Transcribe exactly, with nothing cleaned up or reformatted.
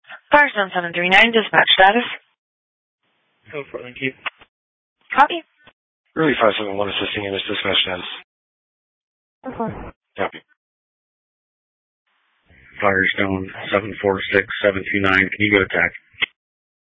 Firestone seven three nine, dispatch status. Go for it, thank you. Copy. Early five seven one assisting in this dispatch status. Okay. Copy. Firestone seven four six seven two nine, can you go attack?